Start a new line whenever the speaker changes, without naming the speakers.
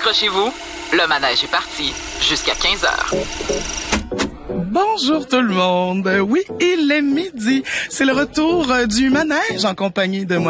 Accrochez-vous, le manège est parti jusqu'à 15 heures.
Bonjour tout le monde. Oui, il est midi. C'est le retour du manège en compagnie de moi.